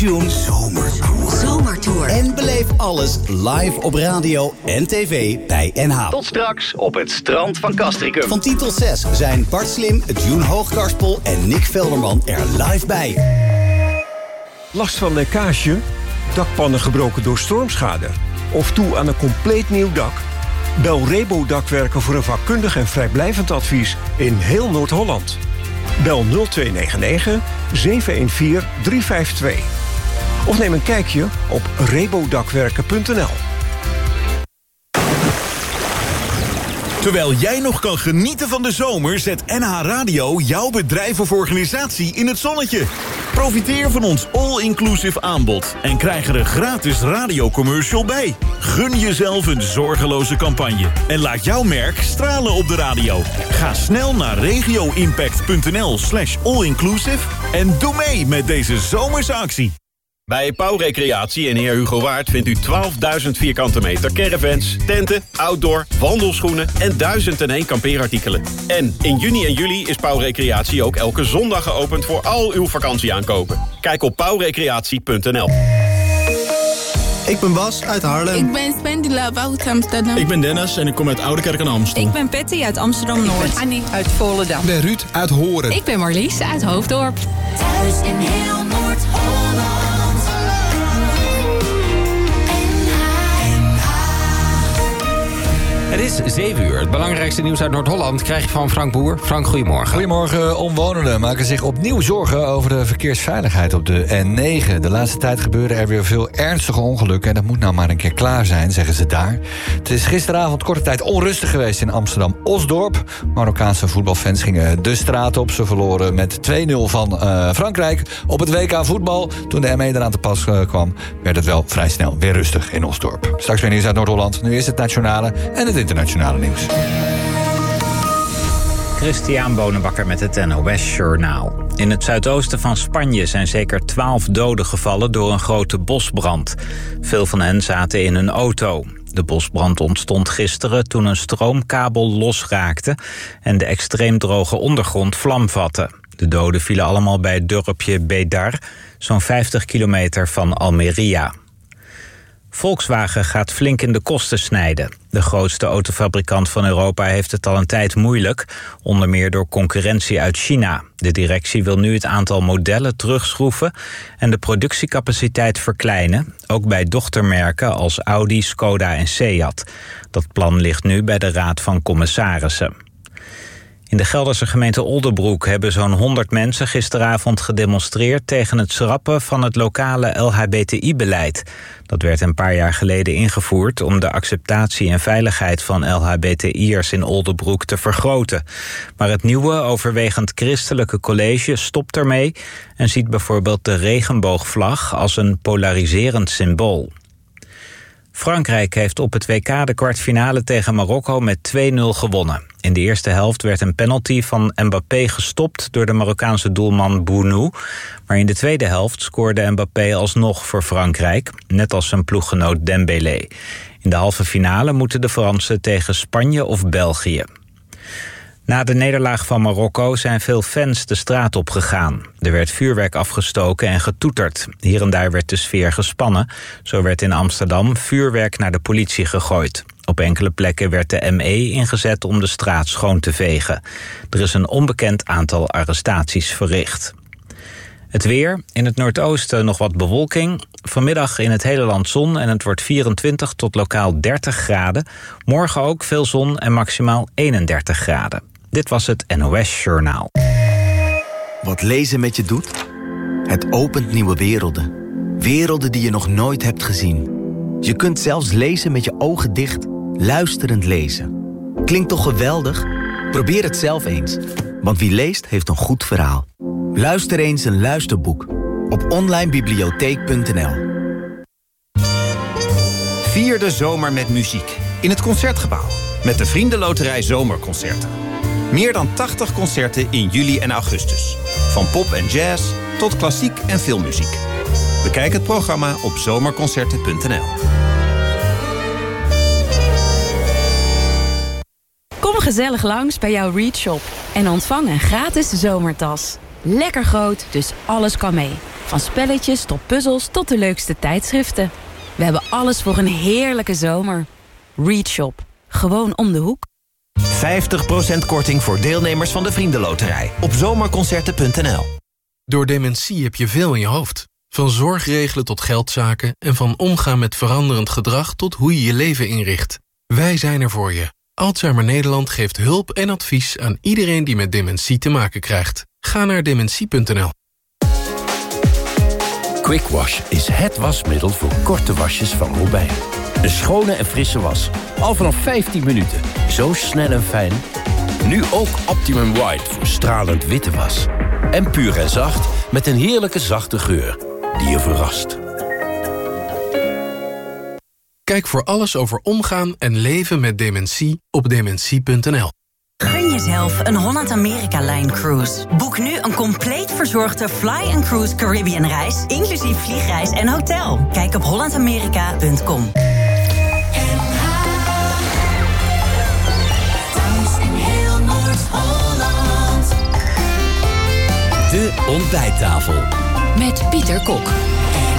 Zomertour. En beleef alles live op radio en tv bij NH. Tot straks op het strand van Castricum. Van 10 tot 6 zijn Bart Slim, June Hoogkarspel en Nick Velderman er live bij. Last van lekkage? Dakpannen gebroken door stormschade? Of toe aan een compleet nieuw dak? Bel Rebo Dakwerken voor een vakkundig en vrijblijvend advies in heel Noord-Holland. Bel 0299 714 352. Of neem een kijkje op rebodakwerken.nl. Terwijl jij nog kan genieten van de zomer, zet NH Radio jouw bedrijf of organisatie in het zonnetje. Profiteer van ons all-inclusive aanbod en krijg er een gratis radiocommercial bij. Gun jezelf een zorgeloze campagne en laat jouw merk stralen op de radio. Ga snel naar regioimpact.nl/allinclusive en doe mee met deze zomerse actie. Bij Pauw Recreatie en Heer Hugo Waard vindt u 12.000 vierkante meter caravans, tenten, outdoor, wandelschoenen en 1001 kampeerartikelen. En in juni en juli is Pauw Recreatie ook elke zondag geopend voor al uw vakantieaankopen. Kijk op pauwrecreatie.nl. Ik ben Bas uit Haarlem. Ik ben Spendula uit Amsterdam. Ik ben Dennis en ik kom uit Oudekerk aan Amstel. Ik ben Patty uit Amsterdam-Noord. Ik ben Annie uit Volendam. Ik ben Ruud uit Horen. Ik ben Marlies uit Hoofddorp. Thuis in heel Noord-Holland. Het is 7 uur. Het belangrijkste nieuws uit Noord-Holland krijg je van Frank Boer. Frank, goedemorgen. Goedemorgen. Omwonenden maken zich opnieuw zorgen over de verkeersveiligheid op de N9. De laatste tijd gebeuren er weer veel ernstige ongelukken en dat moet nou maar een keer klaar zijn, zeggen ze daar. Het is gisteravond korte tijd onrustig geweest in Amsterdam-Osdorp. Marokkaanse voetbalfans gingen de straat op. Ze verloren met 2-0 van Frankrijk op het WK voetbal. Toen de ME eraan te pas kwam, werd het wel vrij snel weer rustig in Osdorp. Straks weer nieuws uit Noord-Holland. Nu is het nationale en het internationale nieuws. Christian Bonenbakker met het NOS Journaal. In het zuidoosten van Spanje zijn zeker 12 doden gevallen door een grote bosbrand. Veel van hen zaten in een auto. De bosbrand ontstond gisteren toen een stroomkabel losraakte en de extreem droge ondergrond vlam vatte. De doden vielen allemaal bij het dorpje Bedar, zo'n 50 kilometer van Almería. Volkswagen gaat flink in de kosten snijden. De grootste autofabrikant van Europa heeft het al een tijd moeilijk, onder meer door concurrentie uit China. De directie wil nu het aantal modellen terugschroeven en de productiecapaciteit verkleinen, ook bij dochtermerken als Audi, Skoda en Seat. Dat plan ligt nu bij de Raad van Commissarissen. In de Gelderse gemeente Oldebroek hebben zo'n 100 mensen gisteravond gedemonstreerd tegen het schrappen van het lokale LHBTI-beleid. Dat werd een paar jaar geleden ingevoerd om de acceptatie en veiligheid van LHBTI'ers in Oldebroek te vergroten. Maar het nieuwe, overwegend christelijke college stopt ermee en ziet bijvoorbeeld de regenboogvlag als een polariserend symbool. Frankrijk heeft op het WK de kwartfinale tegen Marokko met 2-0 gewonnen. In de eerste helft werd een penalty van Mbappé gestopt door de Marokkaanse doelman Bounou. Maar in de tweede helft scoorde Mbappé alsnog voor Frankrijk, net als zijn ploeggenoot Dembélé. In de halve finale moeten de Fransen tegen Spanje of België. Na de nederlaag van Marokko zijn veel fans de straat opgegaan. Er werd vuurwerk afgestoken en getoeterd. Hier en daar werd de sfeer gespannen. Zo werd in Amsterdam vuurwerk naar de politie gegooid. Op enkele plekken werd de ME ingezet om de straat schoon te vegen. Er is een onbekend aantal arrestaties verricht. Het weer, in het noordoosten nog wat bewolking. Vanmiddag in het hele land zon en het wordt 24 tot lokaal 30 graden. Morgen ook veel zon en maximaal 31 graden. Dit was het NOS Journaal. Wat lezen met je doet? Het opent nieuwe werelden. Werelden die je nog nooit hebt gezien. Je kunt zelfs lezen met je ogen dicht, luisterend lezen. Klinkt toch geweldig? Probeer het zelf eens. Want wie leest heeft een goed verhaal. Luister eens een luisterboek op onlinebibliotheek.nl. Vier de zomer met muziek in het Concertgebouw met de Vriendenloterij Zomerconcerten. Meer dan 80 concerten in juli en augustus. Van pop en jazz tot klassiek en filmmuziek. Bekijk het programma op zomerconcerten.nl. Kom gezellig langs bij jouw Readshop en ontvang een gratis zomertas. Lekker groot, dus alles kan mee. Van spelletjes tot puzzels tot de leukste tijdschriften. We hebben alles voor een heerlijke zomer. Readshop. Gewoon om de hoek. 50% korting voor deelnemers van de Vriendenloterij. Op zomerconcerten.nl. Door dementie heb je veel in je hoofd. Van zorgregelen tot geldzaken en van omgaan met veranderend gedrag tot hoe je je leven inricht. Wij zijn er voor je. Alzheimer Nederland geeft hulp en advies aan iedereen die met dementie te maken krijgt. Ga naar dementie.nl. Quick Wash is het wasmiddel voor korte wasjes van Robijn. Een schone en frisse was. Al vanaf 15 minuten. Zo snel en fijn. Nu ook Optimum White voor stralend witte was. En puur en zacht met een heerlijke zachte geur die je verrast. Kijk voor alles over omgaan en leven met dementie op dementie.nl. Gun jezelf een Holland-Amerika-Line-cruise. Boek nu een compleet verzorgde Fly&Cruise Caribbean reis, inclusief vliegreis en hotel. Kijk op hollandamerika.com. De ontbijttafel. Met Pieter Kok.